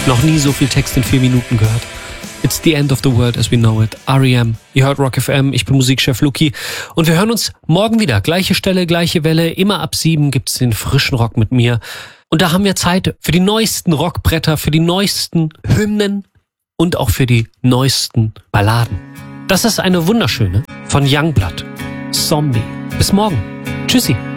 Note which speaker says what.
Speaker 1: Noch nie so viel Text in 4 Minuten gehört. It's the end of the world as we know it. R.E.M. Ihr hört Rock FM, ich bin Musikchef Luki. Und wir hören uns morgen wieder. Gleiche Stelle, gleiche Welle. Immer ab 7 gibt's den frischen Rock mit mir. Und da haben wir Zeit für die neuesten Rockbretter, für die neuesten Hymnen und auch für die neuesten Balladen. Das ist eine wunderschöne von Youngblood. Zombie. Bis morgen. Tschüssi.